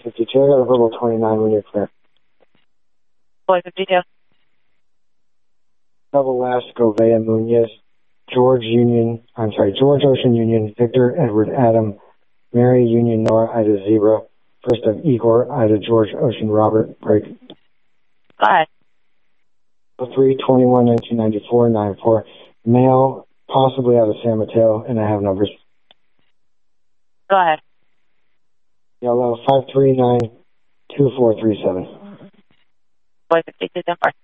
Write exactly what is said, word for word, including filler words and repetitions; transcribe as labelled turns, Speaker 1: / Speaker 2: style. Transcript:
Speaker 1: fifty-two. I got a verbal twenty-nine when you're clear.
Speaker 2: Boy fifty-two.
Speaker 1: Double last, Govea Munoz, George Union, I'm sorry, George Ocean Union, Victor Edward Adam, Mary Union Nora Ida Zebra, first of Igor Ida George Ocean Robert, break.
Speaker 2: Go ahead.
Speaker 1: three twenty-one nineteen ninety-four, nine four, male, possibly out of San Mateo, and I have numbers.
Speaker 2: Go ahead.
Speaker 1: Yellow, five three nine two four three seven.
Speaker 2: Boy fifty-two, ten four.